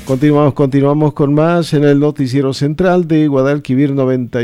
Continuamos con más en el noticiero central de Guadalquivir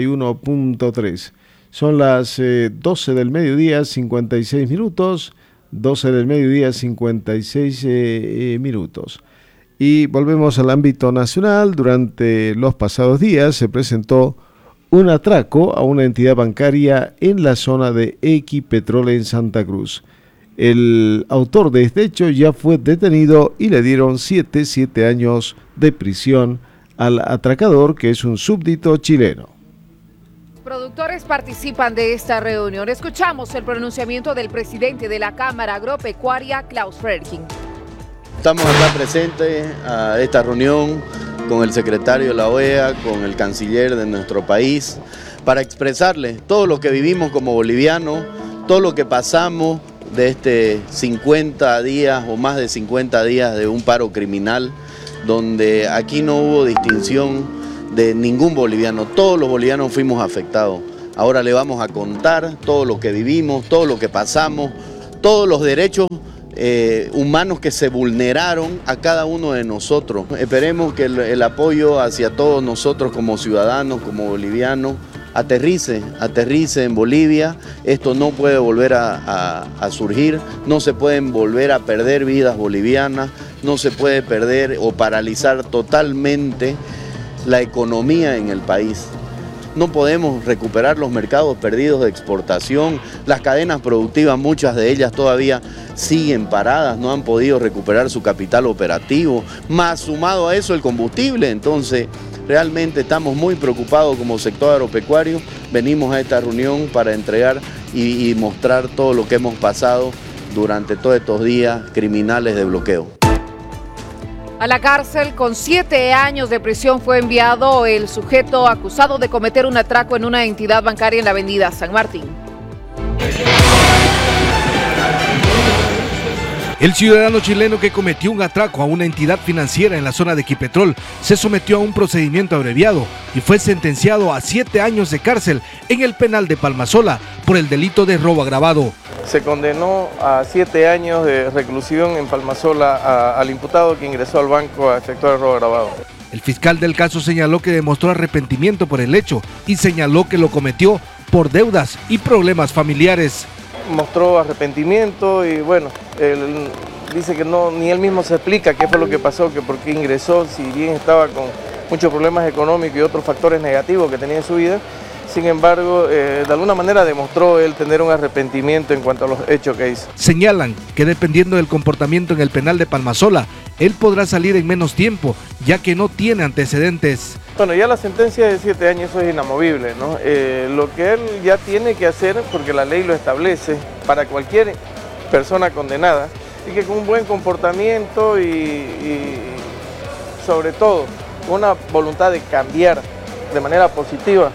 91.3. Son las 12 del mediodía, 56 minutos. 12 del mediodía, 56 minutos. Y volvemos al ámbito nacional. Durante los pasados días se presentó un atraco a una entidad bancaria en la zona de Equipetrol en Santa Cruz. El autor de este hecho ya fue detenido y le dieron 7 años de prisión al atracador, que es un súbdito chileno. Productores participan de esta reunión. Escuchamos el pronunciamiento del presidente de la Cámara Agropecuaria, Klaus Fredkin. Estamos acá presentes a esta reunión con el secretario de la OEA, con el canciller de nuestro país, para expresarle todo lo que vivimos como bolivianos, todo lo que pasamos de 50 días o más de 50 días de un paro criminal, donde aquí no hubo distinción de ningún boliviano, todos los bolivianos fuimos afectados. Ahora le vamos a contar todo lo que vivimos, todo lo que pasamos, todos los derechos humanos que se vulneraron a cada uno de nosotros. Esperemos que el apoyo hacia todos nosotros como ciudadanos, como bolivianos, aterrice en Bolivia. Esto no puede volver a surgir, no se pueden volver a perder vidas bolivianas, no se puede perder o paralizar totalmente la economía en el país. No podemos recuperar los mercados perdidos de exportación, las cadenas productivas, muchas de ellas todavía siguen paradas, no han podido recuperar su capital operativo, más sumado a eso el combustible. Entonces realmente estamos muy preocupados como sector agropecuario. Venimos a esta reunión para entregar y mostrar todo lo que hemos pasado durante todos estos días criminales de bloqueo. A la cárcel con 7 años de prisión fue enviado el sujeto acusado de cometer un atraco en una entidad bancaria en la avenida San Martín. El ciudadano chileno que cometió un atraco a una entidad financiera en la zona de Equipetrol se sometió a un procedimiento abreviado y fue sentenciado a 7 años de cárcel en el penal de Palmasola por el delito de robo agravado. Se condenó a 7 años de reclusión en Palmasola al imputado que ingresó al banco a efectuar el robo agravado. El fiscal del caso señaló que demostró arrepentimiento por el hecho y señaló que lo cometió por deudas y problemas familiares. Mostró arrepentimiento y bueno, él dice que ni él mismo se explica qué fue lo que pasó, que por qué ingresó, si bien estaba con muchos problemas económicos y otros factores negativos que tenía en su vida. Sin embargo, de alguna manera demostró él tener un arrepentimiento en cuanto a los hechos que hizo. Señalan que dependiendo del comportamiento en el penal de Palmasola, él podrá salir en menos tiempo, ya que no tiene antecedentes. Bueno, ya la sentencia de 7 años eso es inamovible, ¿no? Lo que él ya tiene que hacer, porque la ley lo establece para cualquier persona condenada, y que con un buen comportamiento y sobre todo una voluntad de cambiar de manera positiva.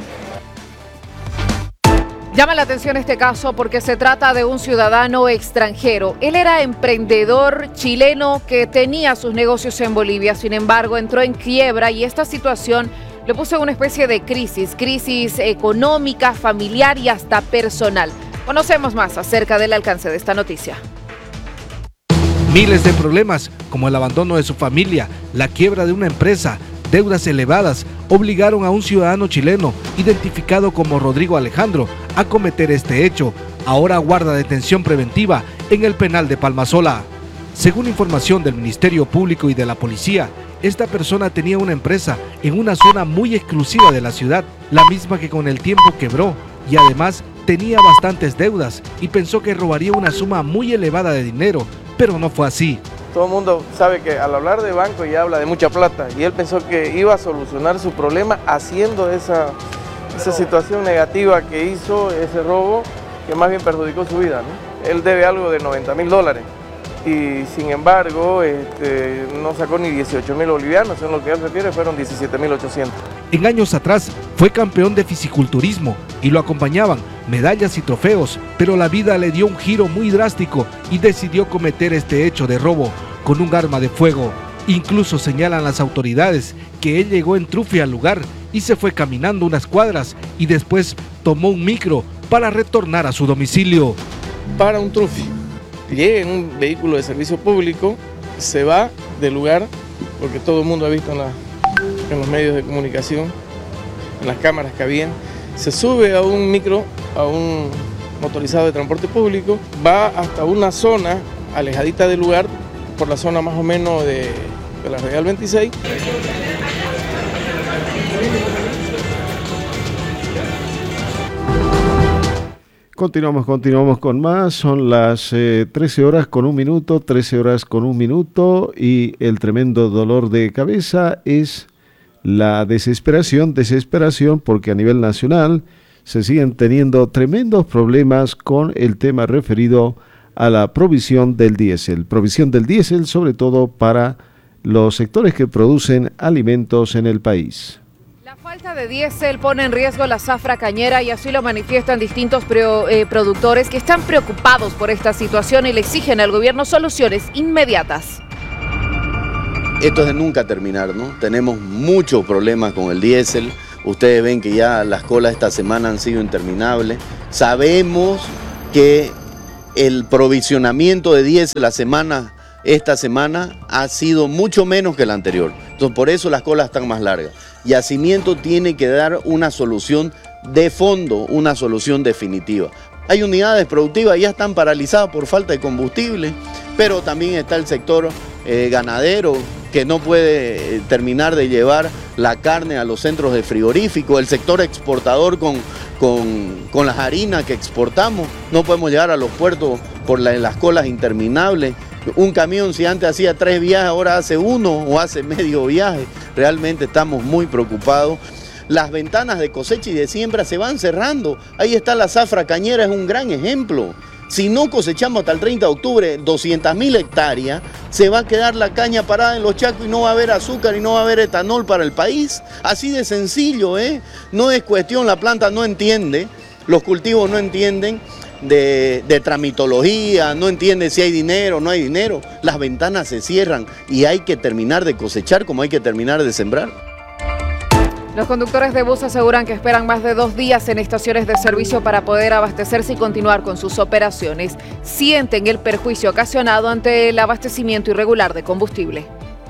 Llama la atención este caso porque se trata de un ciudadano extranjero. Él era emprendedor chileno que tenía sus negocios en Bolivia, sin embargo entró en quiebra y esta situación le puso en una especie de crisis económica, familiar y hasta personal. Conocemos más acerca del alcance de esta noticia. Miles de problemas como el abandono de su familia, la quiebra de una empresa, deudas elevadas, obligaron a un ciudadano chileno, identificado como Rodrigo Alejandro, a cometer este hecho. Ahora guarda detención preventiva en el penal de Palmasola. Según información del Ministerio Público y de la Policía, esta persona tenía una empresa en una zona muy exclusiva de la ciudad, la misma que con el tiempo quebró, y además tenía bastantes deudas y pensó que robaría una suma muy elevada de dinero, pero no fue así. Todo el mundo sabe que al hablar de banco ya habla de mucha plata y él pensó que iba a solucionar su problema haciendo esa situación negativa que hizo, ese robo, que más bien perjudicó su vida, ¿no? Él debe algo de $90.000 y sin embargo no sacó ni 18.000 bolivianos, en lo que él refiere fueron 17.800. En años atrás fue campeón de fisiculturismo y lo acompañaban medallas y trofeos, pero la vida le dio un giro muy drástico y decidió cometer este hecho de robo con un arma de fuego. Incluso señalan las autoridades que él llegó en trufe al lugar y se fue caminando unas cuadras y después tomó un micro para retornar a su domicilio. Para un trufe, llega en un vehículo de servicio público, se va del lugar porque todo el mundo ha visto en los medios de comunicación, en las cámaras que habían. Se sube a un micro, a un motorizado de transporte público, va hasta una zona alejadita del lugar, por la zona más o menos de la Royal 26. Continuamos con más, son las 13 horas con un minuto, y el tremendo dolor de cabeza es la desesperación porque a nivel nacional se siguen teniendo tremendos problemas con el tema referido a la provisión del diésel sobre todo para los sectores que producen alimentos en el país. La falta de diésel pone en riesgo la zafra cañera y así lo manifiestan distintos productores que están preocupados por esta situación y le exigen al gobierno soluciones inmediatas. Esto es de nunca terminar, ¿no? Tenemos muchos problemas con el diésel. Ustedes ven que ya las colas esta semana han sido interminables. Sabemos que el provisionamiento de diésel esta semana ha sido mucho menos que la anterior. Entonces, por eso las colas están más largas. Yacimiento tiene que dar una solución de fondo, una solución definitiva. Hay unidades productivas, ya están paralizadas por falta de combustible, pero también está el sector ganadero, que no puede terminar de llevar la carne a los centros de frigorífico, el sector exportador con las harinas que exportamos, no podemos llegar a los puertos por las colas interminables. Un camión, si antes hacía 3 viajes, ahora hace 1 o hace medio viaje. Realmente estamos muy preocupados. Las ventanas de cosecha y de siembra se van cerrando. Ahí está la zafra cañera, es un gran ejemplo. Si no cosechamos hasta el 30 de octubre 200.000 hectáreas, se va a quedar la caña parada en los chacos y no va a haber azúcar y no va a haber etanol para el país. Así de sencillo, ¿eh? No es cuestión, la planta no entiende, los cultivos no entienden de tramitología, no entiende si hay dinero o no hay dinero. Las ventanas se cierran y hay que terminar de cosechar como hay que terminar de sembrar. Los conductores de bus aseguran que esperan más de 2 días en estaciones de servicio para poder abastecerse y continuar con sus operaciones. Sienten el perjuicio ocasionado ante el abastecimiento irregular de combustible.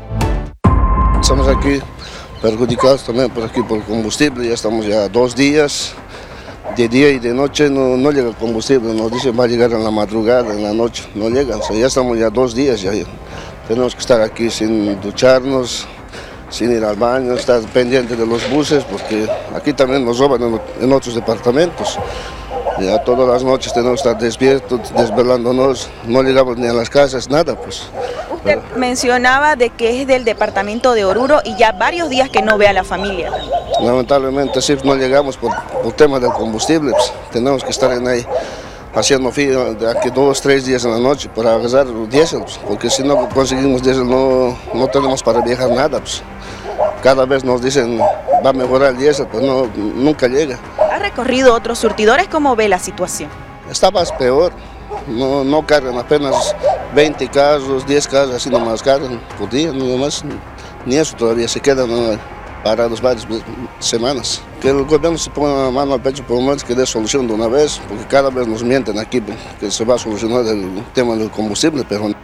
Estamos aquí perjudicados también por combustible, ya estamos ya 2 días. De día y de noche no llega el combustible, nos dicen va a llegar en la madrugada, en la noche, no llega. O sea, ya estamos ya 2 días, ya tenemos que estar aquí sin ducharnos, sin ir al baño, estar pendiente de los buses, porque aquí también nos roban en otros departamentos. Ya todas las noches tenemos que estar despiertos, desvelándonos, no llegamos ni a las casas, nada pues. Usted mencionaba de que es del departamento de Oruro y ya varios días que no ve a la familia. Lamentablemente sí, no llegamos por tema del combustible, pues, tenemos que estar ahí haciendo fila de aquí 2 o 3 días en la noche para agarrar diésel, pues, porque si no conseguimos diésel no tenemos para viajar nada. Pues. Cada vez nos dicen va a mejorar el diésel, pues nunca llega. ¿Ha recorrido otros surtidores? ¿Cómo ve la situación? Está más peor, no cargan apenas 20 carros, 10 carros, así nomás cargan por día, nomás, ni eso todavía se quedan parados varias semanas. Que el gobierno se ponga la mano al pecho por lo menos que dé solución de una vez, porque cada vez nos mienten aquí que se va a solucionar el tema del combustible, pero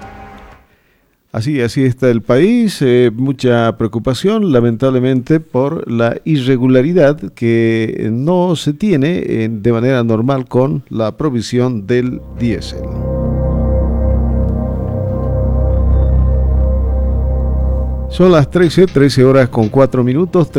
Así está el país, mucha preocupación lamentablemente por la irregularidad que no se tiene de manera normal con la provisión del diésel. Son las 13 horas con 4 minutos,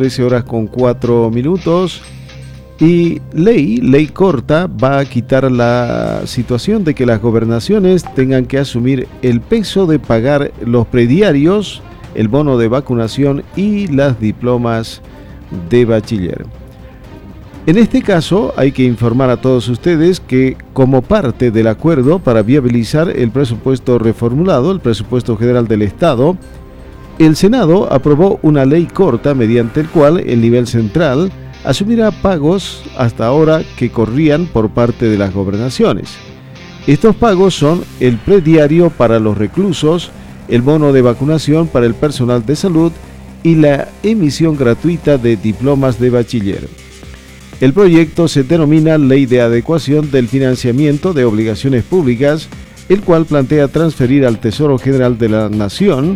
y ley corta va a quitar la situación de que las gobernaciones tengan que asumir el peso de pagar los prediarios, el bono de vacunación y las diplomas de bachiller. En este caso hay que informar a todos ustedes que como parte del acuerdo para viabilizar el presupuesto reformulado, el presupuesto general del Estado, el Senado aprobó una ley corta mediante el cual el nivel central asumirá pagos hasta ahora que corrían por parte de las gobernaciones. Estos pagos son el prediario para los reclusos, el bono de vacunación para el personal de salud y la emisión gratuita de diplomas de bachiller. El proyecto se denomina Ley de Adecuación del Financiamiento de Obligaciones Públicas, el cual plantea transferir al Tesoro General de la Nación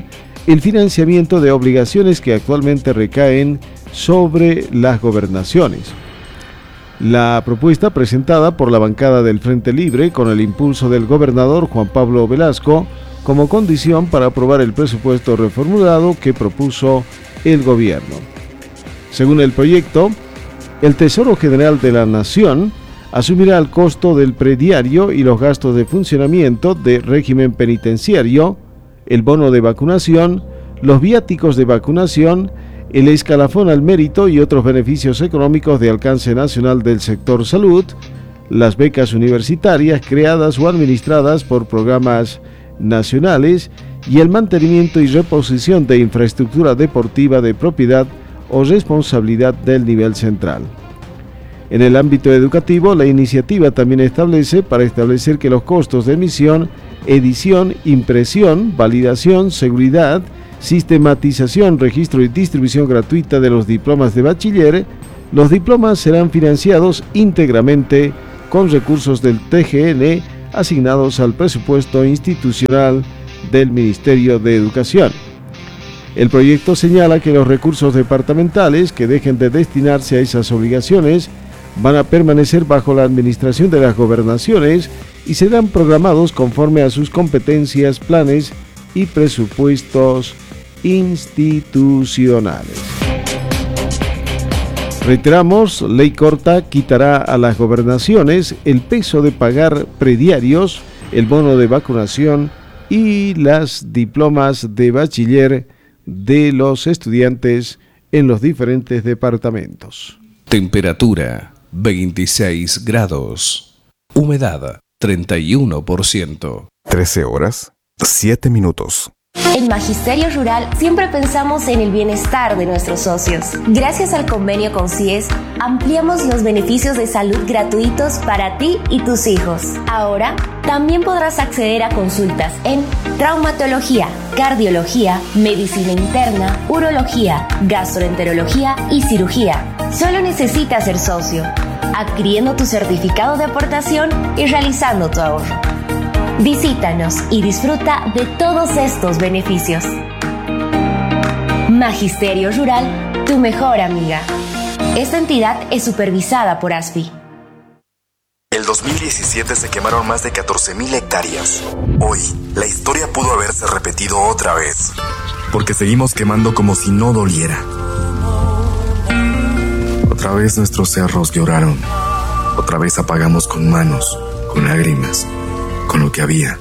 el financiamiento de obligaciones que actualmente recaen sobre las gobernaciones. La propuesta presentada por la bancada del Frente Libre con el impulso del gobernador Juan Pablo Velasco como condición para aprobar el presupuesto reformulado que propuso el gobierno. Según el proyecto, el Tesoro General de la Nación asumirá el costo del prediario y los gastos de funcionamiento de régimen penitenciario, el bono de vacunación, los viáticos de vacunación, el escalafón al mérito y otros beneficios económicos de alcance nacional del sector salud, las becas universitarias creadas o administradas por programas nacionales y el mantenimiento y reposición de infraestructura deportiva de propiedad o responsabilidad del nivel central. En el ámbito educativo, la iniciativa también establece que los costos de emisión, edición, impresión, validación, seguridad, sistematización, registro y distribución gratuita de los diplomas de bachiller, los diplomas serán financiados íntegramente con recursos del TGN asignados al presupuesto institucional del Ministerio de Educación. El proyecto señala que los recursos departamentales que dejen de destinarse a esas obligaciones van a permanecer bajo la administración de las gobernaciones y serán programados conforme a sus competencias, planes y presupuestos institucionales. Reiteramos, ley corta quitará a las gobernaciones el peso de pagar prediarios, el bono de vacunación y las diplomas de bachiller de los estudiantes en los diferentes departamentos. Temperatura 26 grados. Humedad 31%. 13 horas, 7 minutos. En Magisterio Rural siempre pensamos en el bienestar de nuestros socios. Gracias al convenio con CIES, ampliamos los beneficios de salud gratuitos para ti y tus hijos. Ahora, también podrás acceder a consultas en traumatología, cardiología, medicina interna, urología, gastroenterología y cirugía. Solo necesitas ser socio, adquiriendo tu certificado de aportación y realizando tu ahorro. Visítanos y disfruta de todos estos beneficios. Magisterio Rural, tu mejor amiga. Esta entidad es supervisada por ASFI. El 2017 se quemaron más de 14,000 hectáreas. Hoy, la historia pudo haberse repetido otra vez. Porque seguimos quemando como si no doliera. Otra vez nuestros cerros lloraron. Otra vez apagamos con manos, con lágrimas, con lo que había.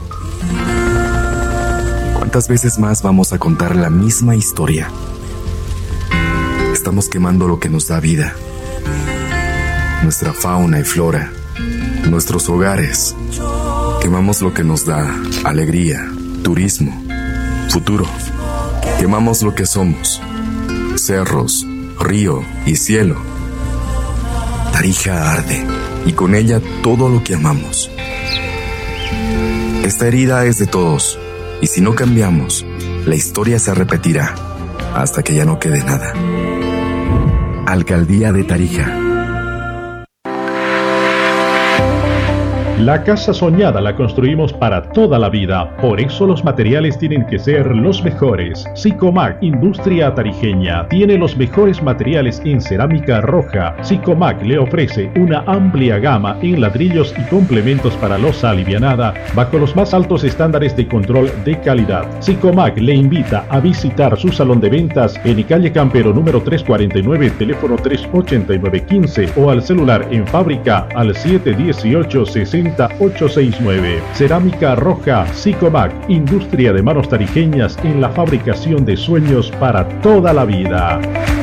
¿Cuántas veces más vamos a contar la misma historia? Estamos quemando lo que nos da vida. Nuestra fauna y flora. Nuestros hogares. Quemamos lo que nos da alegría, turismo, futuro. Quemamos lo que somos. Cerros, río y cielo. Tarija arde y con ella todo lo que amamos. Esta herida es de todos, y si no cambiamos, la historia se repetirá hasta que ya no quede nada. Alcaldía de Tarija. La casa soñada la construimos para toda la vida, por eso los materiales tienen que ser los mejores. Sicomac Industria Tarijeña tiene los mejores materiales en cerámica roja. Sicomac le ofrece una amplia gama en ladrillos y complementos para losa alivianada bajo los más altos estándares de control de calidad. Sicomac le invita a visitar su salón de ventas en calle Campero número 349, teléfono 38915 o al celular en fábrica al 718-60869. Cerámica roja Sicomac, industria de manos tarijeñas en la fabricación de sueños para toda la vida.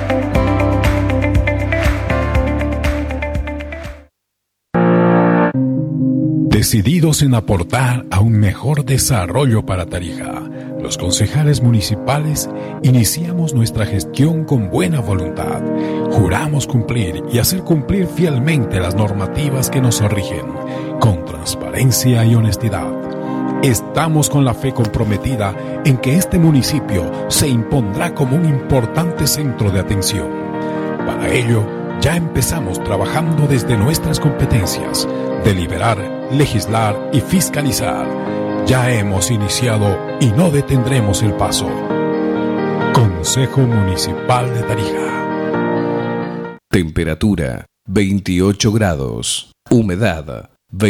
Decididos en aportar a un mejor desarrollo para Tarija, los concejales municipales iniciamos nuestra gestión con buena voluntad. Juramos cumplir y hacer cumplir fielmente las normativas que nos rigen, con transparencia y honestidad. Estamos con la fe comprometida en que este municipio se impondrá como un importante centro de atención. Para ello, ya empezamos trabajando desde nuestras competencias, deliberar, legislar y fiscalizar. Ya hemos iniciado y no detendremos el paso. Consejo Municipal de Tarija. Temperatura 28 grados. Humedad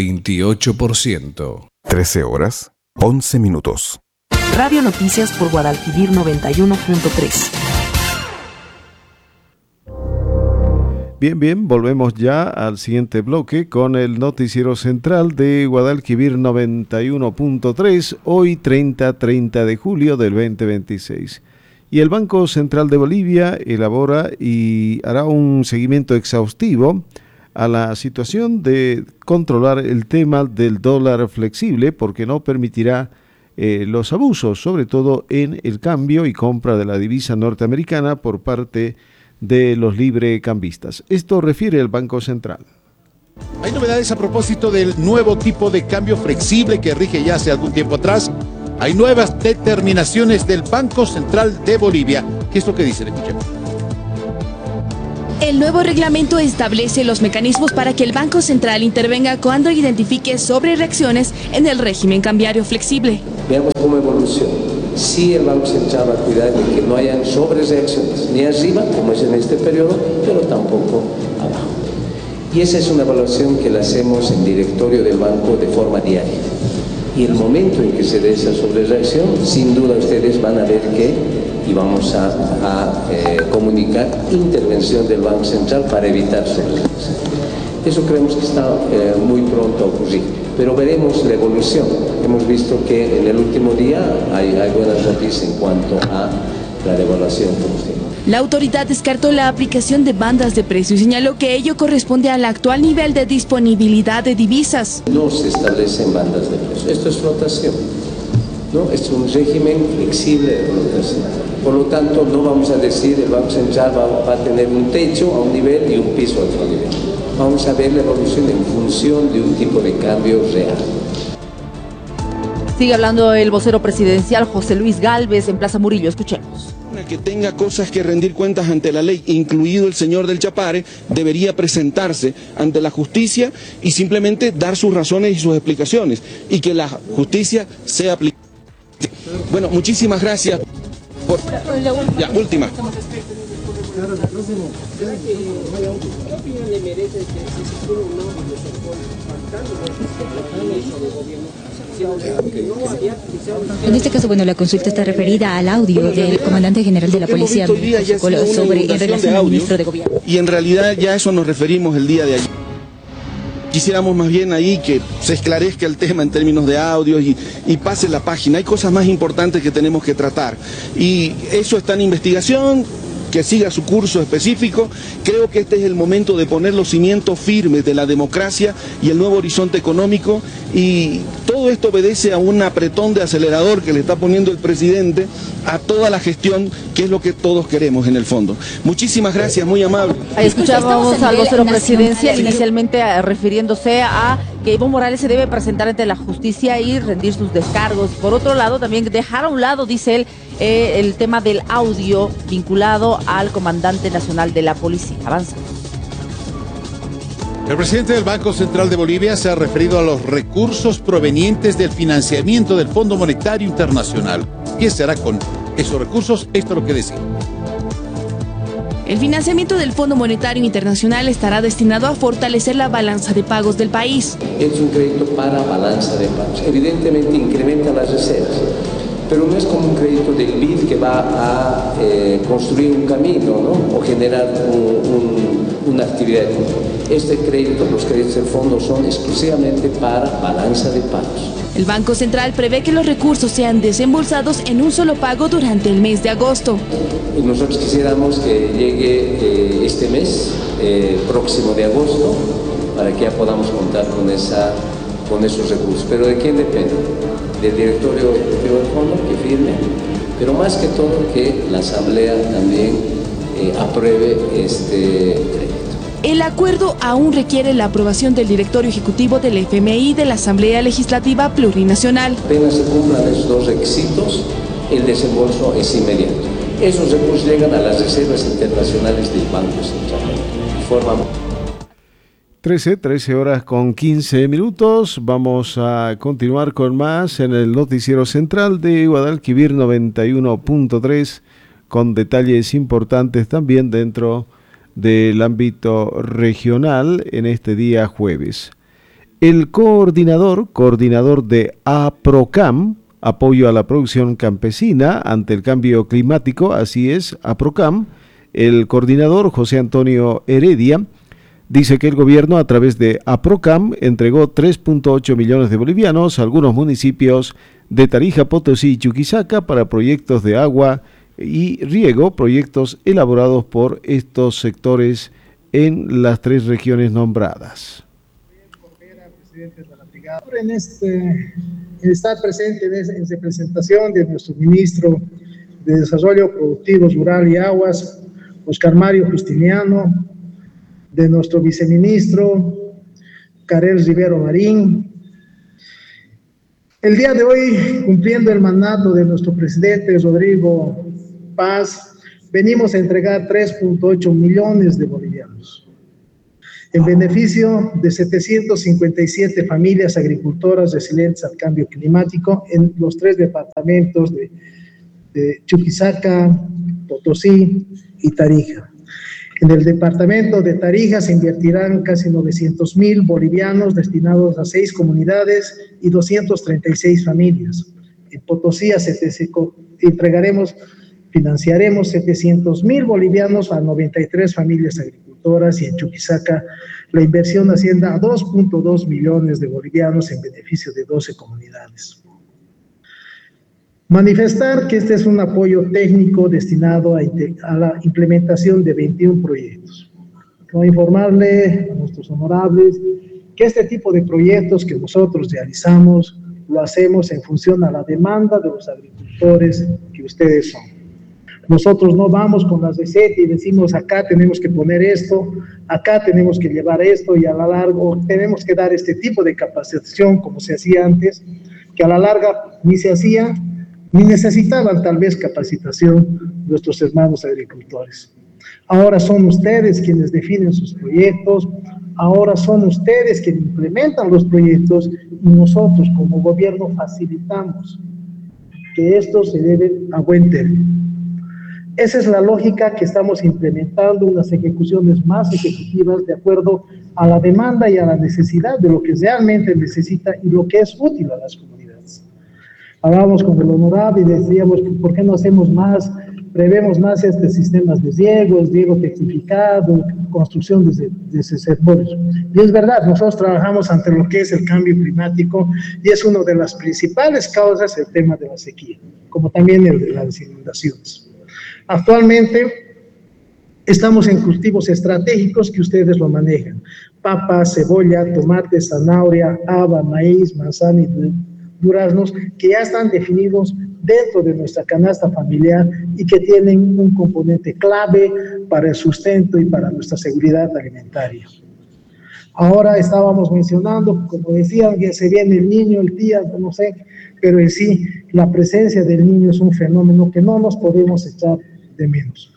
28%. 13 horas, 11 minutos. Radio Noticias por Guadalquivir 91.3. Bien, volvemos ya al siguiente bloque con el noticiero central de Guadalquivir 91.3, hoy 30 de julio del 2026. Y el Banco Central de Bolivia elabora y hará un seguimiento exhaustivo a la situación de controlar el tema del dólar flexible, porque no permitirá los abusos, sobre todo en el cambio y compra de la divisa norteamericana por parte de los librecambistas. Esto refiere el Banco Central. Hay novedades a propósito del nuevo tipo de cambio flexible que rige ya hace algún tiempo atrás. Hay nuevas determinaciones del Banco Central de Bolivia. ¿Qué es lo que dicen? Escuchemos. El nuevo reglamento establece los mecanismos para que el Banco Central intervenga cuando identifique sobrereacciones en el régimen cambiario flexible. Veamos cómo evoluciona. Sí, el Banco Central va a cuidar de que no hayan sobrereacciones, ni arriba, como es en este periodo, pero tampoco abajo. Y esa es una evaluación que la hacemos en directorio del banco de forma diaria. Y el momento en que se dé esa sobrereacción, sin duda ustedes van a ver que y vamos a comunicar intervención del Banco Central para evitar sobrereacción. Eso creemos que está muy pronto a ocurrir, pero veremos la evolución. Hemos visto que en el último día hay buenas noticias en cuanto a la devaluación combustible. La autoridad descartó la aplicación de bandas de precio y señaló que ello corresponde al actual nivel de disponibilidad de divisas. No se establecen bandas de precio, esto es flotación, ¿no? Es un régimen flexible de flotación. Por lo tanto, no vamos a decir el Banco Central va a tener un techo a un nivel y un piso a otro nivel. Vamos a ver la evolución en función de un tipo de cambio real. Sigue hablando el vocero presidencial José Luis Gálvez en Plaza Murillo. Escuchemos. Que tenga cosas que rendir cuentas ante la ley, incluido el señor del Chapare, debería presentarse ante la justicia y simplemente dar sus razones y sus explicaciones, y que la justicia sea aplicada. Bueno, muchísimas gracias. Ya, última. En este caso, bueno, la consulta está referida al audio del comandante general de la policía sobre en relación al ministro de Gobierno. Y en realidad ya a eso nos referimos el día de ayer. Quisiéramos más bien ahí que se esclarezca el tema en términos de audios y pase la página. Hay cosas más importantes que tenemos que tratar. Y eso está en investigación, que siga su curso específico. Creo que este es el momento de poner los cimientos firmes de la democracia y el nuevo horizonte económico, y todo esto obedece a un apretón de acelerador que le está poniendo el presidente a toda la gestión, que es lo que todos queremos en el fondo. Muchísimas gracias, muy amable. Ahí escuchábamos al vocero presidencial inicialmente refiriéndose a que Evo Morales se debe presentar ante la justicia y rendir sus descargos. Por otro lado, también dejar a un lado, dice él, el tema del audio vinculado al comandante nacional de la policía. Avanza. El presidente del Banco Central de Bolivia se ha referido a los recursos provenientes del financiamiento del Fondo Monetario Internacional. ¿Qué se hará con esos recursos? Esto es lo que decía. El financiamiento del Fondo Monetario Internacional estará destinado a fortalecer la balanza de pagos del país. Es un crédito para balanza de pagos. Evidentemente incrementa las reservas, pero no es como un crédito del BID que va a construir un camino, ¿no? O generar una actividad económica. Este crédito, los créditos del fondo son exclusivamente para balanza de pagos. El Banco Central prevé que los recursos sean desembolsados en un solo pago durante el mes de agosto. Y nosotros quisiéramos que llegue este mes próximo de agosto para que ya podamos contar con esos recursos. ¿Pero de quién depende? Del directorio ejecutivo del fondo, que firme, pero más que todo que la Asamblea también apruebe este crédito. El acuerdo aún requiere la aprobación del directorio ejecutivo del FMI y de la Asamblea Legislativa Plurinacional. Apenas se cumplan esos dos requisitos, el desembolso es inmediato. Esos recursos llegan a las reservas internacionales del Banco Central. Forman 13 horas con 15 minutos. Vamos a continuar con más en el noticiero central de Guadalquivir 91.3 con detalles importantes también dentro del ámbito regional en este día jueves. El coordinador de APROCAM, apoyo a la producción campesina ante el cambio climático, así es, APROCAM, el coordinador José Antonio Heredia, dice que el gobierno a través de APROCAM entregó 3.8 millones de bolivianos a algunos municipios de Tarija, Potosí y Chuquisaca para proyectos de agua y riego, proyectos elaborados por estos sectores en las 3 regiones nombradas. En estar presente en esta presentación de nuestro ministro de Desarrollo Productivo Rural y Aguas, Oscar Mario Justiniano, de nuestro viceministro Karel Rivero Marín. El día de hoy, cumpliendo el mandato de nuestro presidente Rodrigo Paz, venimos a entregar 3.8 millones de bolivianos en beneficio de 757 familias agricultoras resilientes al cambio climático en los 3 departamentos de Chuquisaca, Potosí y Tarija. En el departamento de Tarija se invertirán casi 900.000 bolivianos destinados a 6 comunidades y 236 familias. En Potosí financiaremos 700.000 bolivianos a 93 familias agricultoras y en Chuquisaca la inversión asciende a 2.2 millones de bolivianos en beneficio de 12 comunidades. Manifestar que este es un apoyo técnico destinado a la implementación de 21 proyectos. Quiero informarle a nuestros honorables que este tipo de proyectos que nosotros realizamos lo hacemos en función a la demanda de los agricultores que ustedes son. Nosotros no vamos con la receta y decimos acá tenemos que poner esto, acá tenemos que llevar esto y a la larga tenemos que dar este tipo de capacitación como se hacía antes, que a la larga ni se hacía ni necesitaban tal vez capacitación nuestros hermanos agricultores. Ahora son ustedes quienes definen sus proyectos, ahora son ustedes quienes implementan los proyectos y nosotros como gobierno facilitamos que esto se debe a buen término. Esa es la lógica que estamos implementando, unas ejecuciones más ejecutivas de acuerdo a la demanda y a la necesidad de lo que realmente necesita y lo que es útil a las comunidades. Hablábamos con el honorable y decíamos, ¿por qué no hacemos más, prevemos más sistemas de riego tecnificado, construcción de sectores? Y es verdad, nosotros trabajamos ante lo que es el cambio climático y es una de las principales causas el tema de la sequía, como también el de las inundaciones. Actualmente estamos en cultivos estratégicos que ustedes lo manejan: papa, cebolla, tomate, zanahoria, haba, maíz, manzana y duraznos, que ya están definidos dentro de nuestra canasta familiar y que tienen un componente clave para el sustento y para nuestra seguridad alimentaria. Ahora estábamos mencionando, como decían, que se viene el niño, el día, no sé, pero en sí la presencia del niño es un fenómeno que no nos podemos echar de menos.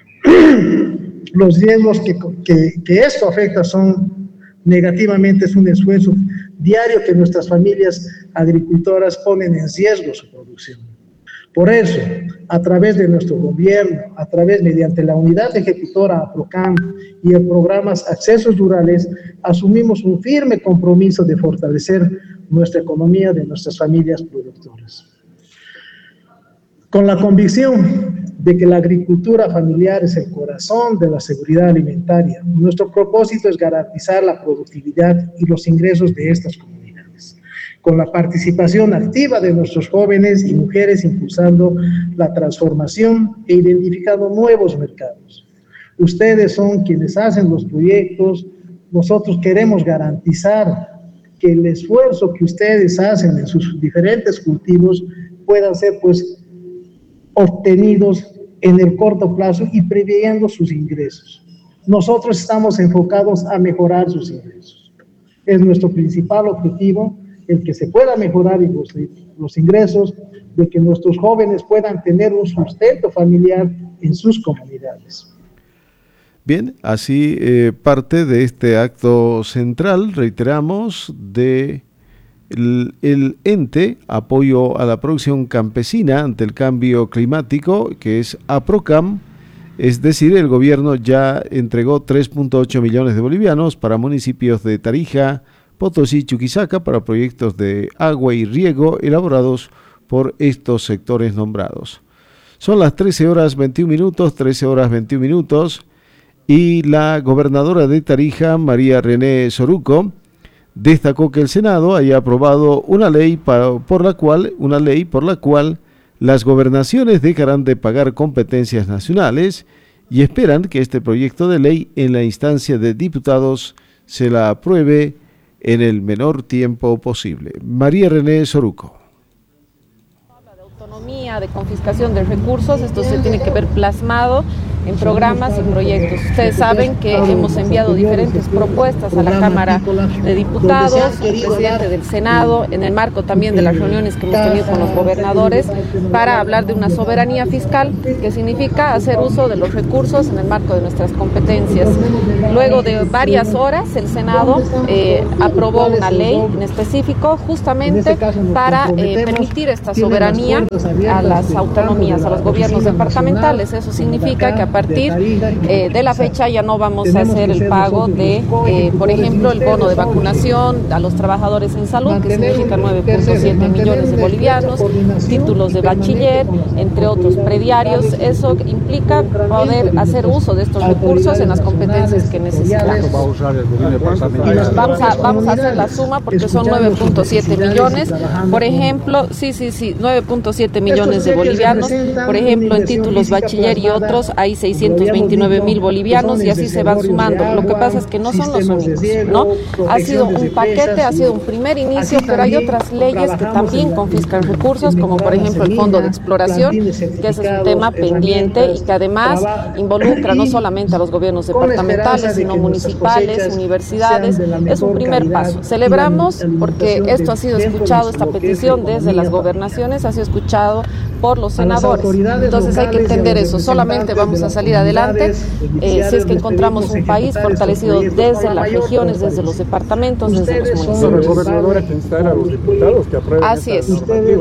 Los riesgos que esto afecta son negativamente, es un esfuerzo diario que nuestras familias agricultoras ponen en riesgo su producción. Por eso, a través de nuestro gobierno, mediante la unidad ejecutora APROCAM y el programa Accesos Rurales, asumimos un firme compromiso de fortalecer nuestra economía de nuestras familias productoras. Con la convicción de que la agricultura familiar es el corazón de la seguridad alimentaria, nuestro propósito es garantizar la productividad y los ingresos de estas comunidades, con la participación activa de nuestros jóvenes y mujeres impulsando la transformación e identificando nuevos mercados. Ustedes son quienes hacen los proyectos, nosotros queremos garantizar que el esfuerzo que ustedes hacen en sus diferentes cultivos puedan ser obtenidos en el corto plazo y previendo sus ingresos. Nosotros estamos enfocados a mejorar sus ingresos. Es nuestro principal objetivo el que se pueda mejorar los ingresos, de que nuestros jóvenes puedan tener un sustento familiar en sus comunidades. Bien, así parte de este acto central, reiteramos, de el ente Apoyo a la Producción Campesina ante el Cambio Climático, que es APROCAM, es decir, el gobierno ya entregó 3.8 millones de bolivianos para municipios de Tarija, Potosí y Chuquisaca para proyectos de agua y riego elaborados por estos sectores nombrados. Son las 13:21, 13:21, y la gobernadora de Tarija, María René Soruco, destacó que el Senado haya aprobado una ley por la cual las gobernaciones dejarán de pagar competencias nacionales y esperan que este proyecto de ley en la instancia de diputados se la apruebe en el menor tiempo posible. María René Soruco. Autonomía, de confiscación de recursos, esto se tiene que ver plasmado en programas y proyectos. Ustedes saben que hemos enviado diferentes propuestas a la Cámara de Diputados, al presidente del Senado, en el marco también de las reuniones que hemos tenido con los gobernadores, para hablar de una soberanía fiscal, que significa hacer uso de los recursos en el marco de nuestras competencias. Luego de varias horas, el Senado aprobó una ley en específico justamente para permitir esta soberanía a las autonomías, a los gobiernos departamentales. Eso significa que a partir de la fecha ya no vamos a hacer el pago de, por ejemplo, el bono de vacunación a los trabajadores en salud, que significa 9.7 millones de bolivianos, títulos de bachiller, entre otros prediarios. Eso implica poder hacer uso de estos recursos en las competencias que necesitamos. Vamos a hacer la suma porque son 9.7 millones. Por ejemplo, 9.7 millones de bolivianos. Por ejemplo, en títulos bachiller y otros hay 629.000 bolivianos y así se van sumando. Lo que pasa es que no son los únicos, ¿no? Ha sido un paquete, ha sido un primer inicio, pero hay otras leyes que también confiscan recursos, como por ejemplo el Fondo de Exploración, que ese es un tema pendiente y que además involucra no solamente a los gobiernos departamentales, sino municipales, universidades. Es un primer paso. Celebramos porque esto ha sido escuchado, esta petición desde las gobernaciones ha sido escuchado por los senadores. Entonces hay que entender eso. Solamente vamos a salir adelante si es que encontramos un país fortalecido desde las regiones, desde los departamentos, desde los municipios. Así es.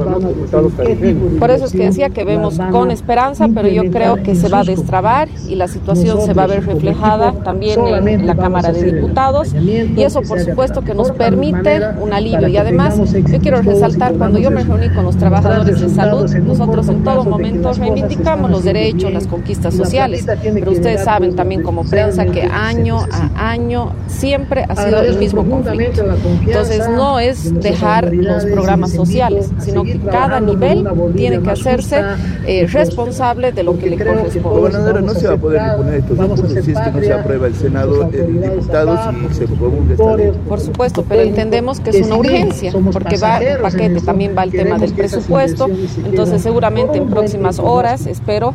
Por eso es que decía que vemos con esperanza, pero yo creo que se va a destrabar y la situación se va a ver reflejada también en la Cámara de Diputados, y eso por supuesto que nos permite un alivio. Y además yo quiero resaltar, cuando yo me reuní con los trabajadores de salud, nosotros en todo momento reivindicamos los derechos, las conquistas sociales, pero ustedes saben también como prensa que año a año siempre ha sido el mismo conflicto. Entonces no es dejar los programas sociales, sino que cada nivel tiene que hacerse responsable de lo que le corresponde. Gobernadora, no se va a poder imponer estos recursos si es que no se aprueba el Senado de Diputados y se promulga esta ley. Por supuesto, pero entendemos que es una urgencia, porque va un paquete, también va el tema del presupuesto. Entonces seguramente en próximas horas, espero,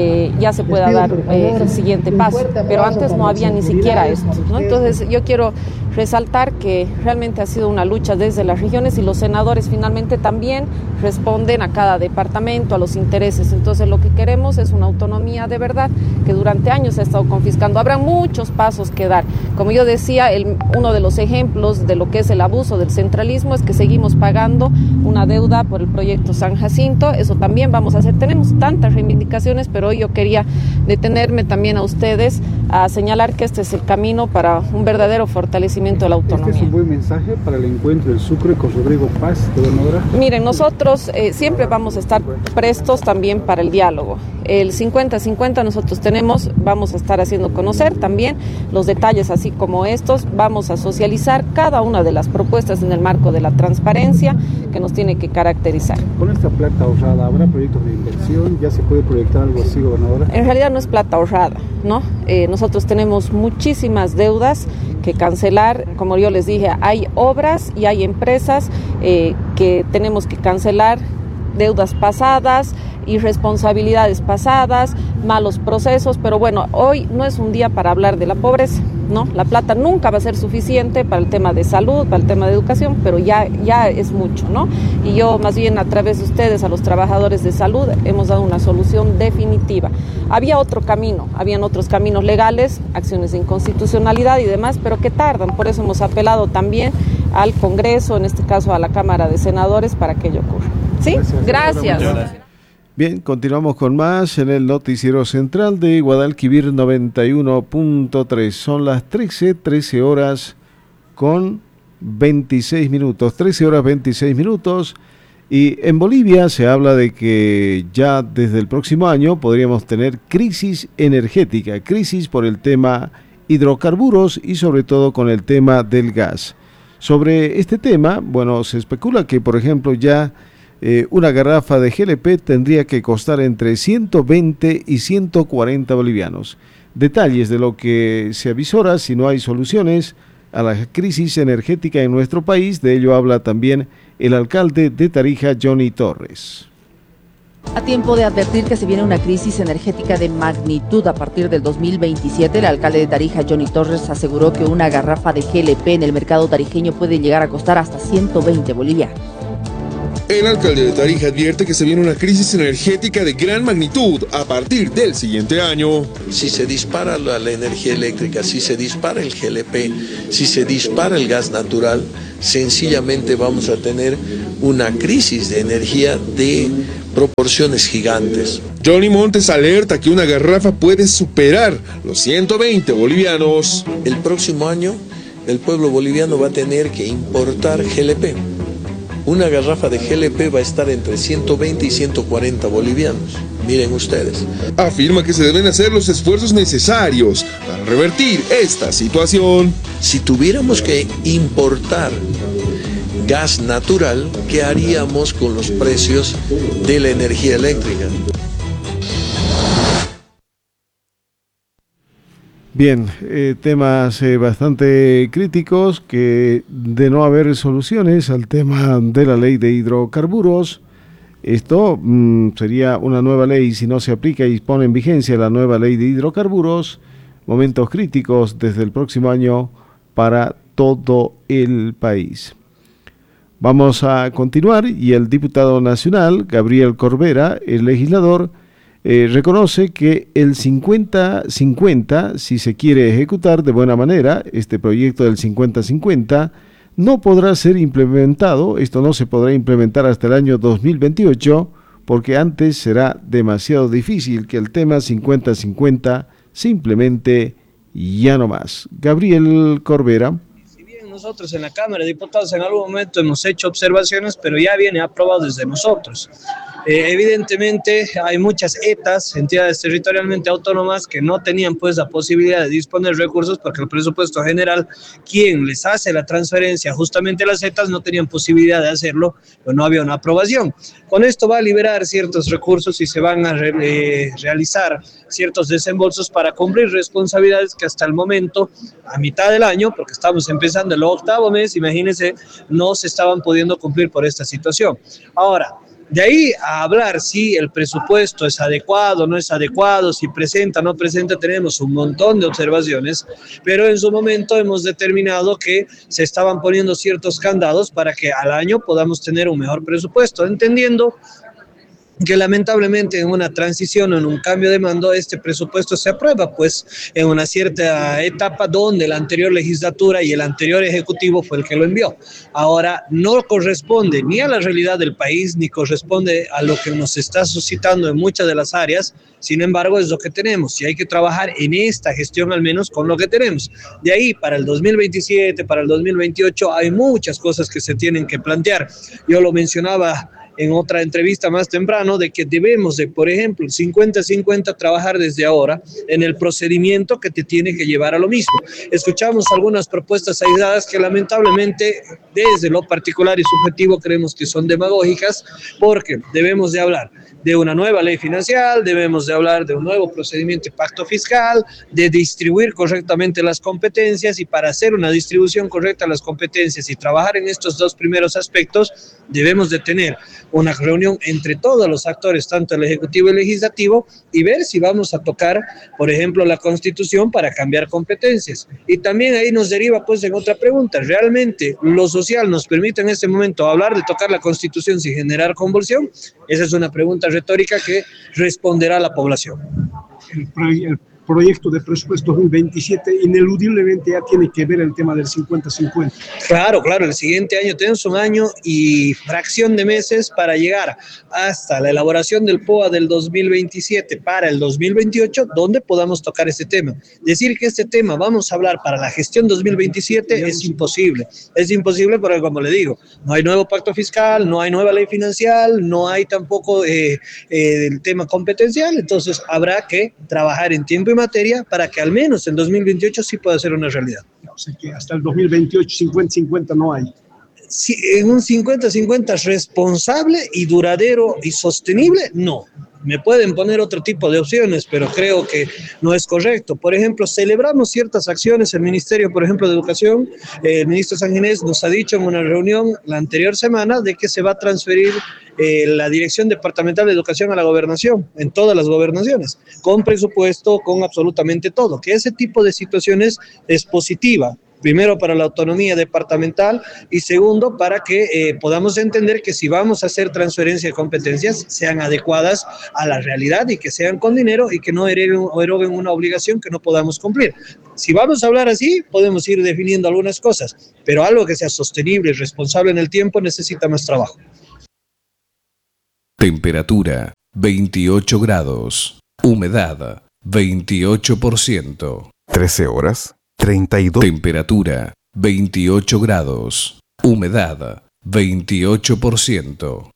ya se pueda dar el siguiente paso, pero antes no había ni siquiera esto, ¿no? Entonces yo quiero resaltar que realmente ha sido una lucha desde las regiones, y los senadores finalmente también responden a cada departamento, a los intereses. Entonces lo que queremos es una autonomía de verdad, que durante años se ha estado confiscando. Habrá muchos pasos que dar. Como yo decía, uno de los ejemplos de lo que es el abuso del centralismo es que seguimos pagando una deuda por el proyecto San Jacinto. Eso también vamos a hacer. Tenemos tantas reivindicaciones, pero hoy yo quería detenerme también a ustedes a señalar que este es el camino para un verdadero fortalecimiento de la autonomía. ¿Este es un buen mensaje para el encuentro del Sucre con Rodrigo Paz, gobernadora? Miren, nosotros siempre vamos a estar prestos también para el diálogo. El 50-50 nosotros vamos a estar haciendo conocer también los detalles, así como estos. Vamos a socializar cada una de las propuestas en el marco de la transparencia que nos tiene que caracterizar. Con esta plata ahorrada, ¿habrá proyectos de inversión? ¿Ya se puede proyectar algo así, gobernadora? En realidad no es plata ahorrada, ¿no? Nosotros tenemos muchísimas deudas que cancelar. Como yo les dije, hay obras y hay empresas que tenemos que cancelar, deudas pasadas, irresponsabilidades pasadas, malos procesos, pero bueno, hoy no es un día para hablar de la pobreza, ¿no? La plata nunca va a ser suficiente para el tema de salud, para el tema de educación, pero ya es mucho, ¿no? Y yo más bien a través de ustedes, a los trabajadores de salud, hemos dado una solución definitiva. Había otro camino, habían otros caminos legales, acciones de inconstitucionalidad y demás, pero que tardan. Por eso hemos apelado también al Congreso, en este caso a la Cámara de Senadores, para que ello ocurra. ¿Sí? Gracias. Bien, continuamos con más en el noticiero central de Guadalquivir 91.3. Son las 13 horas con 26 minutos. 13 horas 26 minutos. Y en Bolivia se habla de que ya desde el próximo año podríamos tener crisis energética, crisis por el tema hidrocarburos y sobre todo con el tema del gas. Sobre este tema, bueno, se especula que, por ejemplo, ya una garrafa de GLP tendría que costar entre 120 y 140 bolivianos. Detalles de lo que se avisora si no hay soluciones a la crisis energética en nuestro país. De ello habla también el alcalde de Tarija, Johnny Torres. A tiempo de advertir que se viene una crisis energética de magnitud a partir del 2027, el alcalde de Tarija, Johnny Torres, aseguró que una garrafa de GLP en el mercado tarijeño puede llegar a costar hasta 120 bolivianos. El alcalde de Tarija advierte que se viene una crisis energética de gran magnitud a partir del siguiente año. Si se dispara la energía eléctrica, si se dispara el GLP, si se dispara el gas natural, sencillamente vamos a tener una crisis de energía de proporciones gigantes. Johnny Montes alerta que una garrafa puede superar los 120 bolivianos. El próximo año el pueblo boliviano va a tener que importar GLP. Una garrafa de GLP va a estar entre 120 y 140 bolivianos. Miren ustedes. Afirma que se deben hacer los esfuerzos necesarios para revertir esta situación. Si tuviéramos que importar gas natural, ¿qué haríamos con los precios de la energía eléctrica? Bien, temas bastante críticos que de no haber soluciones al tema de la ley de hidrocarburos. Esto sería una nueva ley si no se aplica y pone en vigencia la nueva ley de hidrocarburos. Momentos críticos desde el próximo año para todo el país. Vamos a continuar y el diputado nacional, Gabriel Corbera, el legislador, reconoce que el 50-50, si se quiere ejecutar de buena manera, este proyecto del 50-50, no podrá ser implementado, esto no se podrá implementar hasta el año 2028, porque antes será demasiado difícil que el tema 50-50 simplemente ya no más. Gabriel Corbera. Nosotros en la Cámara de Diputados en algún momento hemos hecho observaciones, pero ya viene aprobado desde nosotros. Evidentemente hay muchas ETAs, entidades territorialmente autónomas, que no tenían pues la posibilidad de disponer recursos porque el presupuesto general, quien les hace la transferencia justamente a las ETAs, no tenían posibilidad de hacerlo, pero no había una aprobación. Con esto va a liberar ciertos recursos y se van a realizar ciertos desembolsos para cumplir responsabilidades que hasta el momento, a mitad del año, porque estamos empezando el 8º mes, imagínense, no se estaban pudiendo cumplir por esta situación. Ahora, de ahí a hablar si el presupuesto es adecuado, no es adecuado, si presenta, no presenta, tenemos un montón de observaciones, pero en su momento hemos determinado que se estaban poniendo ciertos candados para que al año podamos tener un mejor presupuesto, entendiendo que lamentablemente en una transición o en un cambio de mando este presupuesto se aprueba pues en una cierta etapa donde la anterior legislatura y el anterior ejecutivo fue el que lo envió. Ahora no corresponde ni a la realidad del país ni corresponde a lo que nos está suscitando en muchas de las áreas, sin embargo es lo que tenemos y hay que trabajar en esta gestión al menos con lo que tenemos. De ahí para el 2027, para el 2028 hay muchas cosas que se tienen que plantear. Yo lo mencionaba en otra entrevista más temprano, de que debemos de, por ejemplo, 50-50 trabajar desde ahora en el procedimiento que te tiene que llevar a lo mismo. Escuchamos algunas propuestas aisladas que lamentablemente desde lo particular y subjetivo creemos que son demagógicas, porque debemos de hablar de una nueva ley financiera, debemos de hablar de un nuevo procedimiento de pacto fiscal, de distribuir correctamente las competencias, y para hacer una distribución correcta de las competencias y trabajar en estos dos primeros aspectos, debemos de tener una reunión entre todos los actores, tanto el Ejecutivo y el Legislativo, y ver si vamos a tocar, por ejemplo, la Constitución para cambiar competencias. Y también ahí nos deriva pues en otra pregunta, ¿realmente lo social nos permite en este momento hablar de tocar la Constitución sin generar convulsión? Esa es una pregunta retórica que responderá la población. El proyecto de presupuesto 2027 ineludiblemente ya tiene que ver el tema del 50-50. Claro, el siguiente año tenemos un año y fracción de meses para llegar hasta la elaboración del POA del 2027 para el 2028, donde podamos tocar este tema. Decir que este tema vamos a hablar para la gestión 2027 es imposible. Es imposible porque, como le digo, no hay nuevo pacto fiscal, no hay nueva ley financiera, no hay tampoco el tema competencial, entonces habrá que trabajar en tiempo y materia para que al menos en 2028 sí pueda ser una realidad. O sea que hasta el 2028 50-50 no hay. Sí, en un 50-50 responsable y duradero y sostenible, no. Me pueden poner otro tipo de opciones, pero creo que no es correcto. Por ejemplo, celebramos ciertas acciones. El Ministerio, por ejemplo, de Educación, el ministro Sanginés nos ha dicho en una reunión la anterior semana de que se va a transferir la Dirección Departamental de Educación a la Gobernación, en todas las gobernaciones, con presupuesto, con absolutamente todo. Que ese tipo de situaciones es positiva. Primero, para la autonomía departamental y segundo, para que podamos entender que si vamos a hacer transferencia de competencias, sean adecuadas a la realidad y que sean con dinero y que no eroguen una obligación que no podamos cumplir. Si vamos a hablar así, podemos ir definiendo algunas cosas, pero algo que sea sostenible y responsable en el tiempo necesita más trabajo. Temperatura 28 grados. Humedad 28%. 13 horas. 32. Temperatura 28 grados. Humedad 28%.